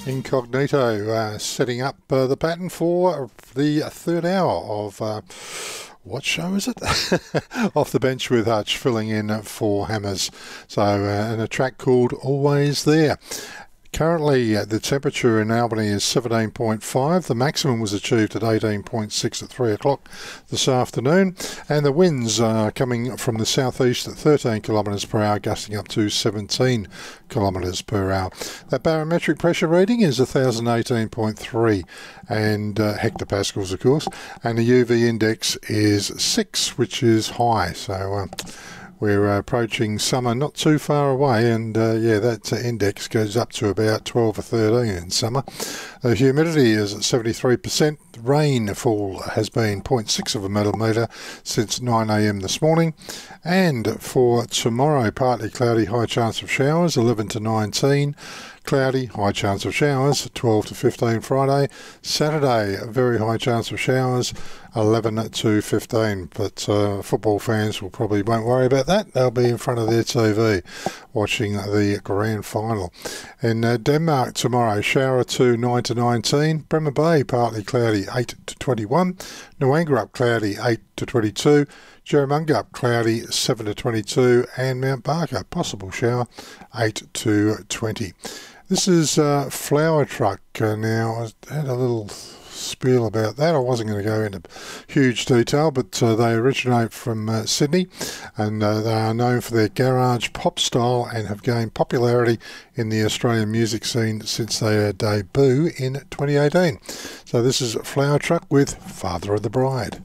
Incognito setting up the pattern for the third hour of what show is it? Off the Bench with Hutch, filling in for Hammers. So, and a track called Always There. Currently, the temperature in Albany is 17.5. The maximum was achieved at 18.6 at 3 o'clock this afternoon. And the winds are coming from the southeast at 13 kilometres per hour, gusting up to 17 kilometres per hour. That barometric pressure reading is 1018.3 and hectopascals, of course. And the UV index is 6, which is high. So, we're approaching summer not too far away, and yeah, that index goes up to about 12 or 13 in summer. The humidity is at 73%. Rainfall has been 0.6 of a millimetre since 9 a.m. this morning. And for tomorrow, partly cloudy, high chance of showers, 11 to 19. Cloudy, high chance of showers, 12 to 15 Friday. Saturday, very high chance of showers, 11 to 15. But football fans won't worry about that. They'll be in front of their TV watching the grand final. In Denmark tomorrow, shower 2, 9 to 19. Bremer Bay, partly cloudy, 8 to 21. Noangrup, cloudy, 8 to 22. Jerramungup, cloudy, 7 to 22. And Mount Barker, possible shower, 8 to 20. This is Flower Truck. Now, I had a little spiel about that. I wasn't going to go into huge detail, but they originate from Sydney, and they are known for their garage pop style and have gained popularity in the Australian music scene since their debut in 2018. So this is Flower Truck with Father of the Bride.